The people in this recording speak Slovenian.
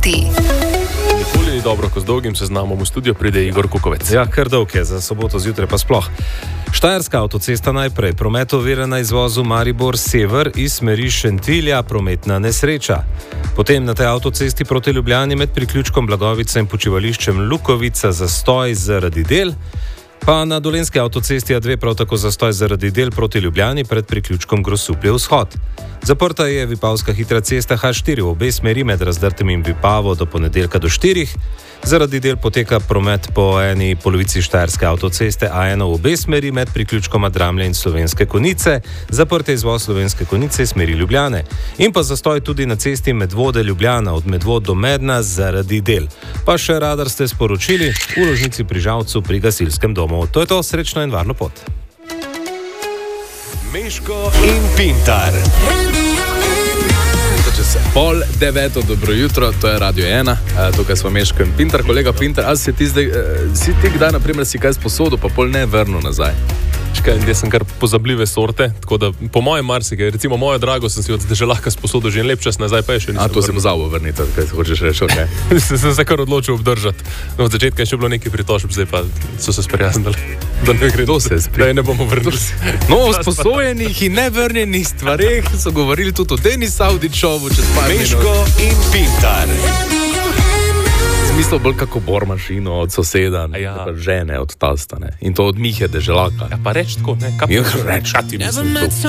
minuti. Nikoli ni dobro, ko z dolgim seznamom v studio pride Igor Kukovec. Ja, kar dolg je, za soboto zjutraj pa sploh. Štajerska avtocesta najprej, promet ovira na izvozu Maribor-Sever iz smeri Šentilja, prometna nesreča. Potem na tej avtocesti proti Ljubljani med priključkom Blagovica in počivališčem Lukovica zastoj zaradi del, pa na dolenski avtocesti A2 prav tako zastoj zaradi del proti Ljubljani pred priključkom Grosuplje vzhod. Zaprta je Vipavska hitra cesta H4 v obe smeri med Razdrtem in Vipavo do ponedeljka do 4. Zaradi del poteka promet po eni polovici Štajerske avtoceste A1 v obe smeri med priključkoma Dramlje in Slovenske Konjice, zaprt je izvoz Slovenske Konjice iz smeri Ljubljane. In pa zastoj tudi na cesti Medvode Ljubljana od Medvod do Medna zaradi del. Pa še radar ste sporočili v Ložnici pri Žalcu pri gasilskem domu. To je to, srečno in varno pot. Meško in Pintar. Čez 8:30, dobro jutro, to je Radio 1, tukaj smo Meško in Pintar. Kolega Pintar, ali si ti kdaj, na primer, si kaj sposodil, pa pol ne vrnil nazaj? Jaz sem kar pozabljive sorte, tako da po mojem marsikaj, recimo mojo drago sem si od deželaka sposodil že en lep čas nazaj, pa je še nisem. A to si pozabil vrniti, kaj hočeš reči, ok? Sem se kar odločil obdržati. No, od začetka je še bilo nekaj pritožb, zdaj pa so se sprijaznili, da ne gre dose, da je ne bomo vrnili. No, o sposojenih in nevrnjenih stvareh so govorili tudi o Denis Audičovu čez par minut. Meško in Pintar. Smisel bolj kako bormašino od soseda, žene od tasta, ne? In to od Mihe deželaka. Ja, pa reč tako, ne? Kaj ti mislim?